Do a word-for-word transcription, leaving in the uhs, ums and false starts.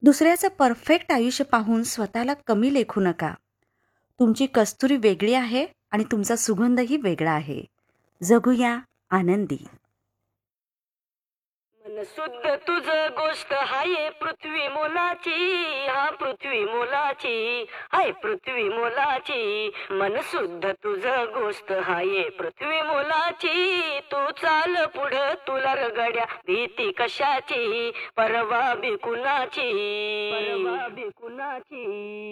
दुसऱ्याचं परफेक्ट आयुष्य पाहून स्वतःला कमी लेखू नका. तुमची कस्तुरी वेगळी आहे आणि तुमचा सुगंधही वेगळा आहे. जगूया आनंदी. मन शुद्ध तुझ गोष्ट हाय पृथ्वी मोलाची, हा पृथ्वी मोलाची, हाय पृथ्वी मोलाची. मन शुद्ध तुझ गोष्ट हाय पृथ्वी मोलाची. तू चाल पुढं तुला रगड्या भीती कशाची, परवा बी कुणाची, परवा बी कुणाची.